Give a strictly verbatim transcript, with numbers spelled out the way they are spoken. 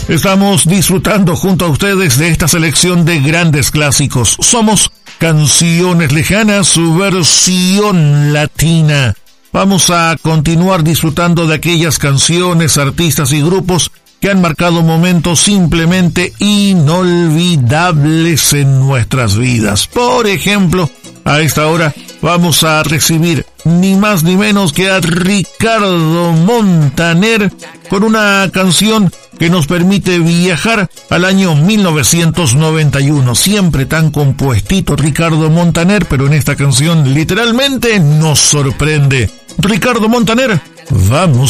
Estamos disfrutando junto a ustedes de esta selección de grandes clásicos. Somos Canciones Lejanas, su versión latina. Vamos a continuar disfrutando de aquellas canciones, artistas y grupos que han marcado momentos simplemente inolvidables en nuestras vidas. Por ejemplo, a esta hora vamos a recibir ni más ni menos que a Ricardo Montaner con una canción que nos permite viajar al año mil novecientos noventa y uno. Siempre tan compuestito Ricardo Montaner, pero en esta canción literalmente nos sorprende. Ricardo Montaner, vamos.